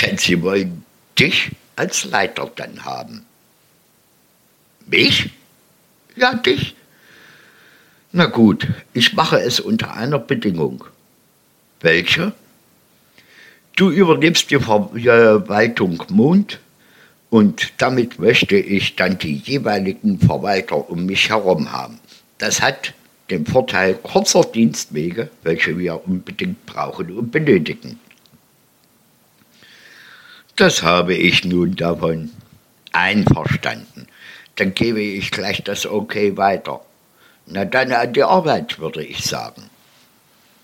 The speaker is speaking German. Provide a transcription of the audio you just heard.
Denn sie wollen dich als Leiter dann haben. Mich? Ja, dich. Na gut, ich mache es unter einer Bedingung. Welche? Du übernimmst die Verwaltung Mond und damit möchte ich dann die jeweiligen Verwalter um mich herum haben. Das hat den Vorteil kurzer Dienstwege, welche wir unbedingt brauchen und benötigen. Das habe ich nun davon. Einverstanden. Dann gebe ich gleich das Okay weiter. Na dann an die Arbeit, würde ich sagen.